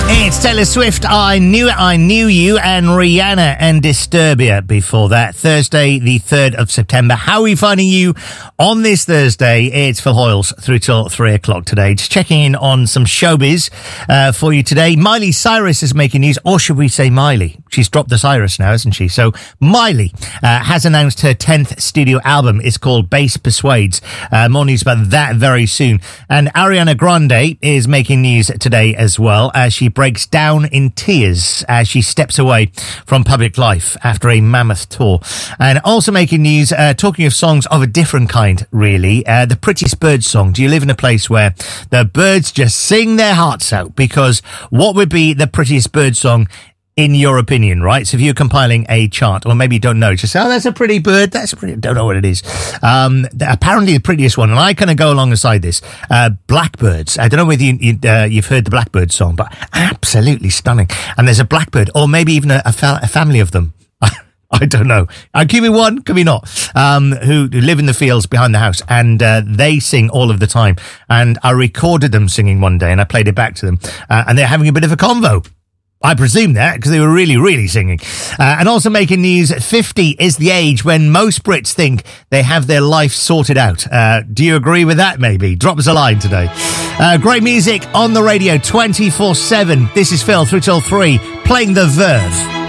It's Taylor Swift, I Knew It, I Knew You, and Rihanna and Disturbia before that. Thursday, the 3rd of September. How are we finding you on this Thursday? It's Phil Hoyles through till 3 o'clock today. Just checking in on some showbiz for you today. Miley Cyrus is making news, or should we say Miley? She's dropped the Cyrus now, hasn't she? So Miley has announced her 10th studio album. It's called Bass Persuades. More news about that very soon. And Ariana Grande is making news today as well, as she breaks down in tears as she steps away from public life after a mammoth tour. And also making news, talking of songs of a different kind, really, the Prettiest Birds song. Do you live in a place where the birds just sing their hearts out? Because what would be the Prettiest Bird song in your opinion, right? So if you're compiling a chart, or maybe you don't know, just say, oh, that's a pretty bird. That's a pretty, don't know what it is. Apparently the prettiest one, and I kind of go alongside this, blackbirds. I don't know whether you've heard the Blackbird song, but absolutely stunning. And there's a blackbird, or maybe even a family of them. I don't know. Could be one, could be not, who live in the fields behind the house, and they sing all of the time. And I recorded them singing one day, and I played it back to them, and they're having a bit of a convo. I presume that, because they were really, really singing. And also making news, 50 is the age when most Brits think they have their life sorted out. Do you agree with that, maybe? Drop us a line today. Great music on the radio 24/7. This is Phil through till 3, playing The Verve.